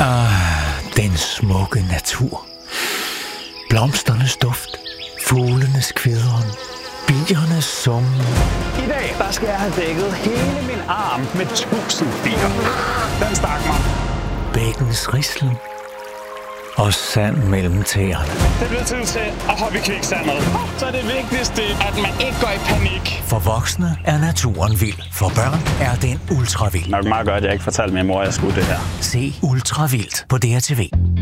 Den smukke natur. Blomsternes duft, fuglenes kvidren, biernes summen. I dag, der skal jeg have dækket hele min arm med 1000 bier. Den stak mig. Bækkens rislen og sand mellem tæerne. Det bliver tid til at hoppe i kviksandet. Så er det vigtigste, at man ikke går i panik. For voksne er naturen vild. For børn er den ultravild. Nok meget godt, at jeg ikke fortalte min mor, at jeg skulle det her. Se Ultravildt på DRTV.